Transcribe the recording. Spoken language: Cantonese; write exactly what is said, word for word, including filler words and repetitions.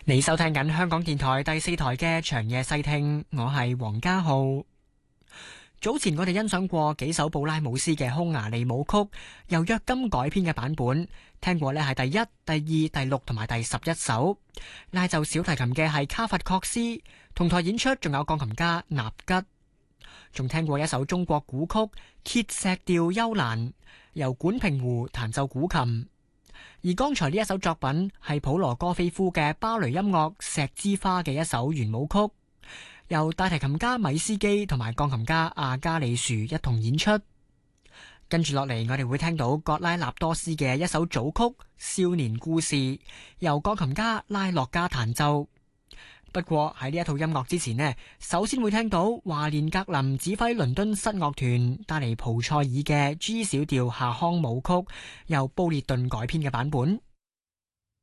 你收聽緊香港電台第四台嘅長夜細聽，我係黃家浩。早前我哋欣賞過幾首布拉姆斯嘅匈牙利舞曲，由約金改編嘅版本，聽過呢係第一、第二、第六同埋第十一首。拉奏小提琴嘅係卡法確斯，同台演出仲有鋼琴家納吉。仲聽過一首中國古曲《碣石調幽蘭》，由管平湖彈奏古琴。而剛才呢一首作品係普羅戈菲夫嘅芭蕾音樂《石之花》嘅一首圓舞曲，由大提琴家米斯基同埋鋼琴家阿加里樹一同演出。跟住落嚟，我哋會聽到葛拉納多斯嘅一首組曲《少年故事》，由鋼琴家拉洛加彈奏。不過喺呢一套音樂之前呢，首先會聽到華連格林指揮倫敦室樂團帶嚟蒲塞爾嘅 G 小調下腔舞曲，由布列頓改編嘅版本。